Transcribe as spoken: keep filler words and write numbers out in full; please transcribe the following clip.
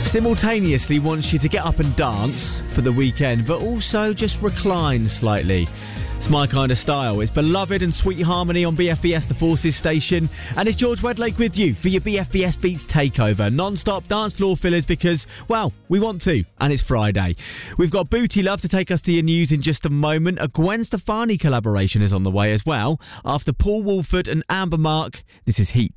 simultaneously wants you to get up and dance for the weekend, but also just recline slightly. It's my kind of style. It's Beloved and Sweet Harmony on B F B S, the Forces station. And it's George Wedlake with you for your B F B S Beats Takeover. Non-stop dance floor fillers because, well, we want to. And it's Friday. We've got Booty Love to take us to your news in just a moment. A Gwen Stefani collaboration is on the way as well. After Paul Woolford and Amber Mark, this is Heat.